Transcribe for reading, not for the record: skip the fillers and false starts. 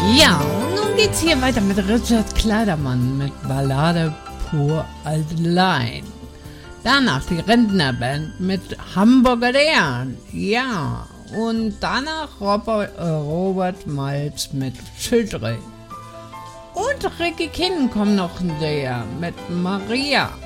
Ja, und nun geht's hier weiter mit Richard Kleidermann mit Ballade pur allein. Danach die Rentnerband mit Hamburger Dern. Ja, und danach Robert Miles mit Schildre. Und Ricky Kinn kommt noch näher mit Maria.